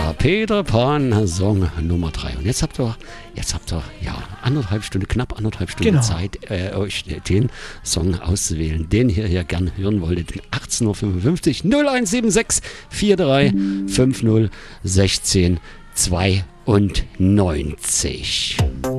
Ja, Peter Pan, Song Nummer 3. Und jetzt habt ihr ja knapp anderthalb Stunden Zeit, euch den Song auszuwählen, den ihr gerne hören wolltet. 18.55 Uhr 0176 43 50 16 92.